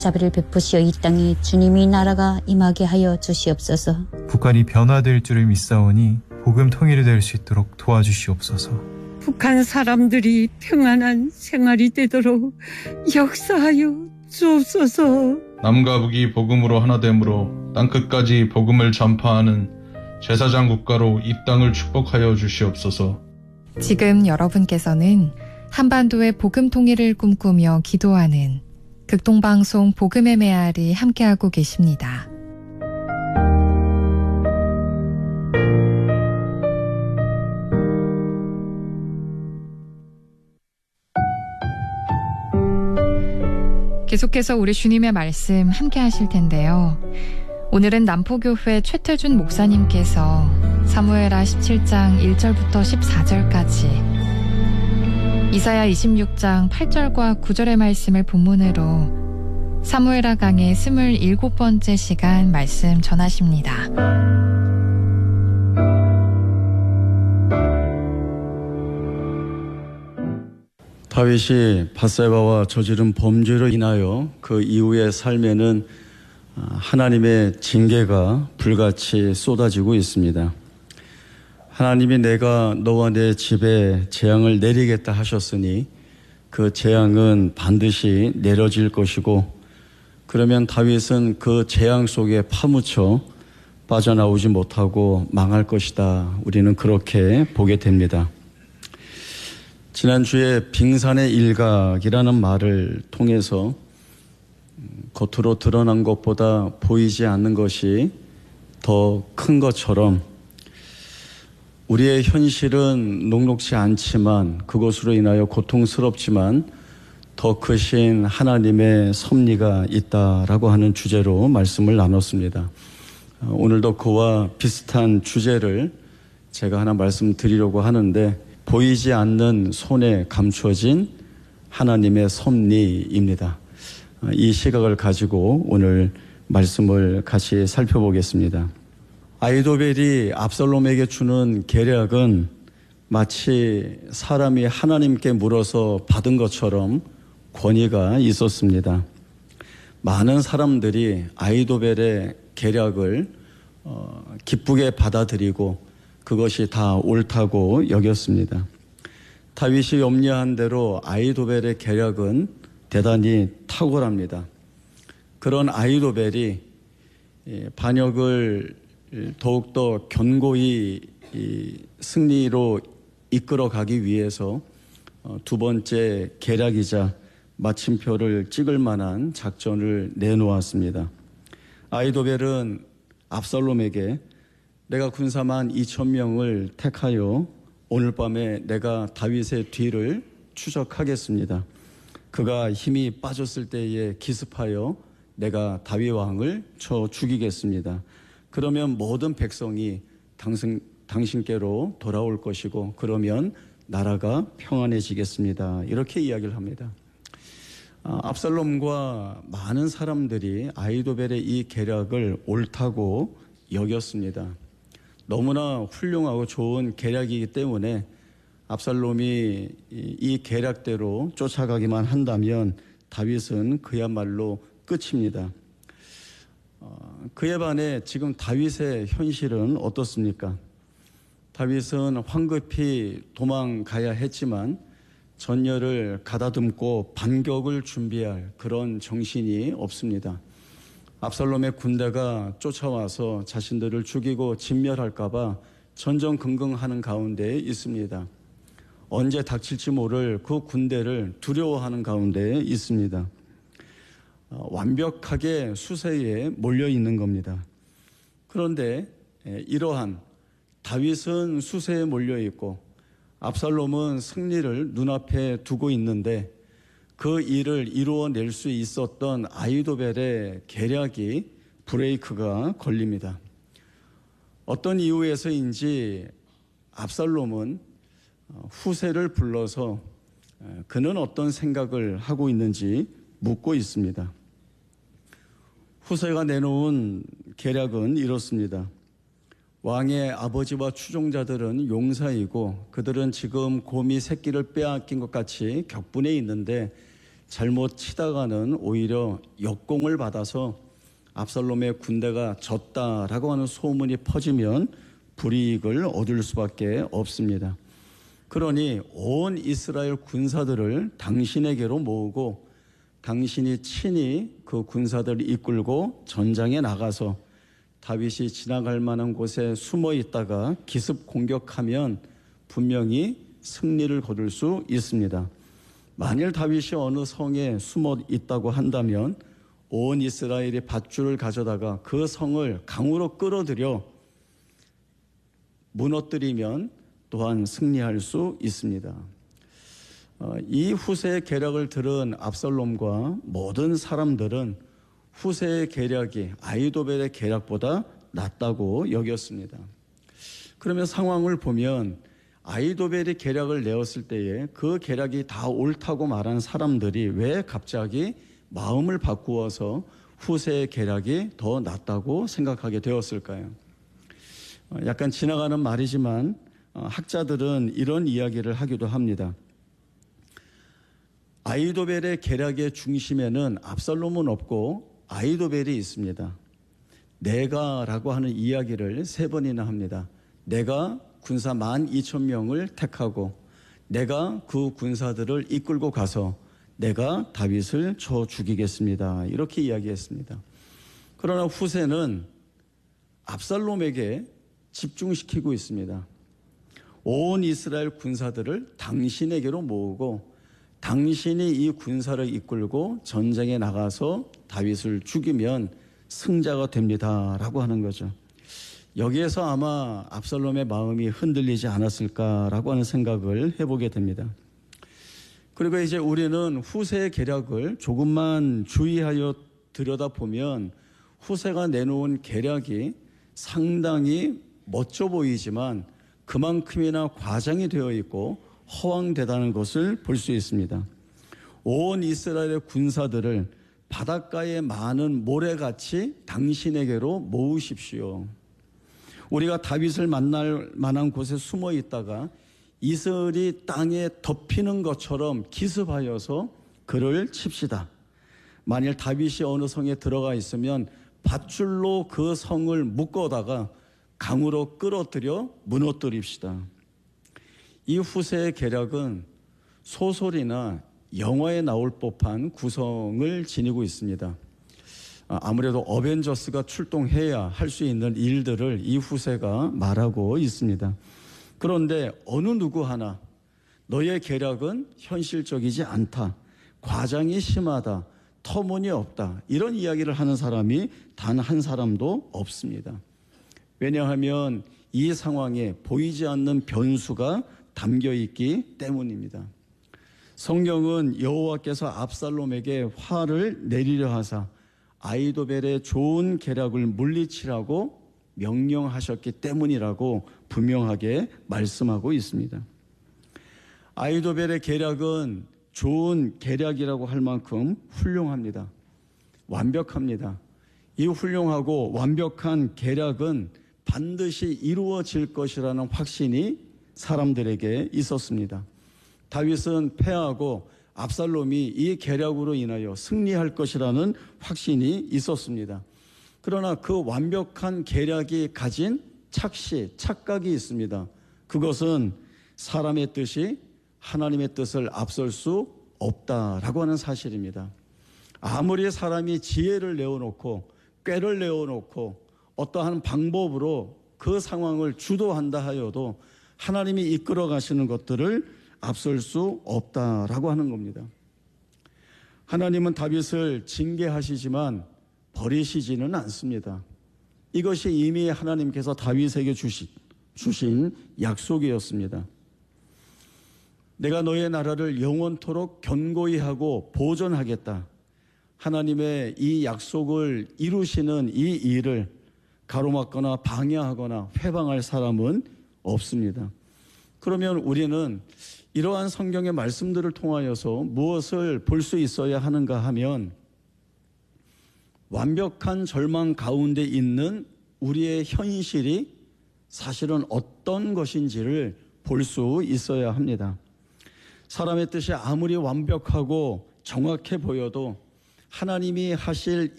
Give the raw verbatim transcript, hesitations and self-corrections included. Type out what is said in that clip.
자비를 베푸시어 이 땅에 주님의 나라가 임하게 하여 주시옵소서. 북한이 변화될 줄을 믿사오니 복음 통일이 될 수 있도록 도와주시옵소서. 북한 사람들이 평안한 생활이 되도록 역사하여 주옵소서. 남과 북이 복음으로 하나됨으로 땅끝까지 복음을 전파하는 제사장 국가로 이 땅을 축복하여 주시옵소서. 지금 여러분께서는 한반도의 복음 통일을 꿈꾸며 기도하는 극동방송 복음의 메아리 함께하고 계십니다. 계속해서 우리 주님의 말씀 함께 하실 텐데요. 오늘은 남포교회 최태준 목사님께서 사무엘하 십칠 장 일 절부터 십사 절까지, 이사야 이십육 장 팔 절과 구 절의 말씀을 본문으로 사무엘하 강의 스물일곱 번째 시간 말씀 전하십니다. 다윗이 밧세바와 저지른 범죄로 인하여 그 이후의 삶에는 하나님의 징계가 불같이 쏟아지고 있습니다. 하나님이 내가 너와 내 집에 재앙을 내리겠다 하셨으니 그 재앙은 반드시 내려질 것이고, 그러면 다윗은 그 재앙 속에 파묻혀 빠져나오지 못하고 망할 것이다. 우리는 그렇게 보게 됩니다. 지난주에 빙산의 일각이라는 말을 통해서 겉으로 드러난 것보다 보이지 않는 것이 더 큰 것처럼 우리의 현실은 녹록지 않지만 그것으로 인하여 고통스럽지만 더 크신 하나님의 섭리가 있다라고 하는 주제로 말씀을 나눴습니다. 오늘도 그와 비슷한 주제를 제가 하나 말씀드리려고 하는데, 보이지 않는 손에 감추어진 하나님의 섭리입니다. 이 시각을 가지고 오늘 말씀을 같이 살펴보겠습니다. 아히도벨이 압살롬에게 주는 계략은 마치 사람이 하나님께 물어서 받은 것처럼 권위가 있었습니다. 많은 사람들이 아히도벨의 계략을 어, 기쁘게 받아들이고 그것이 다 옳다고 여겼습니다. 다윗이 염려한 대로 아히도벨의 계략은 대단히 탁월합니다. 그런 아히도벨이 반역을 더욱더 견고히 승리로 이끌어가기 위해서 두 번째 계략이자 마침표를 찍을 만한 작전을 내놓았습니다. 아히도벨은 압살롬에게 내가 군사만 이천 명을 택하여 오늘 밤에 내가 다윗의 뒤를 추적하겠습니다. 그가 힘이 빠졌을 때에 기습하여 내가 다윗 왕을 쳐 죽이겠습니다. 그러면 모든 백성이 당신, 당신께로 돌아올 것이고 그러면 나라가 평안해지겠습니다. 이렇게 이야기를 합니다. 아, 압살롬과 많은 사람들이 아히도벨의 이 계략을 옳다고 여겼습니다. 너무나 훌륭하고 좋은 계략이기 때문에 압살롬이 이 계략대로 쫓아가기만 한다면 다윗은 그야말로 끝입니다. 그에 반해 지금 다윗의 현실은 어떻습니까? 다윗은 황급히 도망가야 했지만 전열을 가다듬고 반격을 준비할 그런 정신이 없습니다. 압살롬의 군대가 쫓아와서 자신들을 죽이고 진멸할까 봐 전전긍긍하는 가운데 있습니다. 언제 닥칠지 모를 그 군대를 두려워하는 가운데 있습니다. 완벽하게 수세에 몰려 있는 겁니다. 그런데 이러한 다윗은 수세에 몰려 있고 압살롬은 승리를 눈앞에 두고 있는데 그 일을 이루어낼 수 있었던 아히도벨의 계략이 브레이크가 걸립니다. 어떤 이유에서인지 압살롬은 후세를 불러서 그는 어떤 생각을 하고 있는지 묻고 있습니다. 후세가 내놓은 계략은 이렇습니다. 왕의 아버지와 추종자들은 용사이고 그들은 지금 곰이 새끼를 빼앗긴 것 같이 격분해 있는데 잘못 치다가는 오히려 역공을 받아서 압살롬의 군대가 졌다라고 하는 소문이 퍼지면 불이익을 얻을 수밖에 없습니다. 그러니 온 이스라엘 군사들을 당신에게로 모으고 당신이 친히 그 군사들을 이끌고 전장에 나가서 다윗이 지나갈 만한 곳에 숨어 있다가 기습 공격하면 분명히 승리를 거둘 수 있습니다. 만일 다윗이 어느 성에 숨어 있다고 한다면 온 이스라엘이 밧줄을 가져다가 그 성을 강으로 끌어들여 무너뜨리면 또한 승리할 수 있습니다. 이 후세의 계략을 들은 압살롬과 모든 사람들은 후세의 계략이 아히도벨의 계략보다 낫다고 여겼습니다. 그러면 상황을 보면 아히도벨이 계략을 내었을 때에 그 계략이 다 옳다고 말한 사람들이 왜 갑자기 마음을 바꾸어서 후세의 계략이 더 낫다고 생각하게 되었을까요? 약간 지나가는 말이지만 학자들은 이런 이야기를 하기도 합니다. 아히도벨의 계략의 중심에는 압살롬은 없고 아히도벨이 있습니다. 내가라고 하는 이야기를 세 번이나 합니다. 내가 군사 만 이천 명을 택하고 내가 그 군사들을 이끌고 가서 내가 다윗을 쳐 죽이겠습니다. 이렇게 이야기했습니다. 그러나 후세는 압살롬에게 집중시키고 있습니다. 온 이스라엘 군사들을 당신에게로 모으고 당신이 이 군사를 이끌고 전쟁에 나가서 다윗을 죽이면 승자가 됩니다. 라고 하는 거죠. 여기에서 아마 압살롬의 마음이 흔들리지 않았을까라고 하는 생각을 해보게 됩니다. 그리고 이제 우리는 후세의 계략을 조금만 주의하여 들여다보면 후세가 내놓은 계략이 상당히 멋져 보이지만 그만큼이나 과장이 되어 있고 허황되다는 것을 볼 수 있습니다. 온 이스라엘의 군사들을 바닷가에 많은 모래같이 당신에게로 모으십시오. 우리가 다윗을 만날 만한 곳에 숨어 있다가 이슬이 땅에 덮이는 것처럼 기습하여서 그를 칩시다. 만일 다윗이 어느 성에 들어가 있으면 밧줄로 그 성을 묶어다가 강으로 끌어들여 무너뜨립시다. 이 후세의 계략은 소설이나 영화에 나올 법한 구성을 지니고 있습니다. 아무래도 어벤져스가 출동해야 할 수 있는 일들을 이 후세가 말하고 있습니다. 그런데 어느 누구 하나 너의 계략은 현실적이지 않다, 과장이 심하다, 터무니없다, 이런 이야기를 하는 사람이 단 한 사람도 없습니다. 왜냐하면 이 상황에 보이지 않는 변수가 담겨 있기 때문입니다. 성경은 여호와께서 압살롬에게 화를 내리려 하사 아히도벨의 좋은 계략을 물리치라고 명령하셨기 때문이라고 분명하게 말씀하고 있습니다. 아히도벨의 계략은 좋은 계략이라고 할 만큼 훌륭합니다. 완벽합니다. 이 훌륭하고 완벽한 계략은 반드시 이루어질 것이라는 확신이 사람들에게 있었습니다. 다윗은 패하고 압살롬이 이 계략으로 인하여 승리할 것이라는 확신이 있었습니다. 그러나 그 완벽한 계략이 가진 착시, 착각이 있습니다. 그것은 사람의 뜻이 하나님의 뜻을 앞설 수 없다라고 하는 사실입니다. 아무리 사람이 지혜를 내어놓고 꾀를 내어놓고 어떠한 방법으로 그 상황을 주도한다 하여도 하나님이 이끌어 가시는 것들을 앞설 수 없다라고 하는 겁니다. 하나님은 다윗을 징계하시지만 버리시지는 않습니다. 이것이 이미 하나님께서 다윗에게 주신, 주신 약속이었습니다. 내가 너의 나라를 영원토록 견고히 하고 보존하겠다. 하나님의 이 약속을 이루시는 이 일을 가로막거나 방해하거나 회방할 사람은 없습니다. 그러면 우리는 이러한 성경의 말씀들을 통하여서 무엇을 볼 수 있어야 하는가 하면 완벽한 절망 가운데 있는 우리의 현실이 사실은 어떤 것인지를 볼 수 있어야 합니다. 사람의 뜻이 아무리 완벽하고 정확해 보여도 하나님이 하실